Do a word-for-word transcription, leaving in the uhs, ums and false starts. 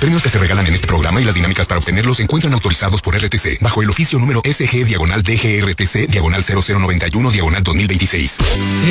Premios que se regalan en este programa y las dinámicas para obtenerlos se encuentran autorizados por R T C bajo el oficio número S G diagonal D G R T C diagonal cero cero noventa y uno diagonal dos mil veintiséis.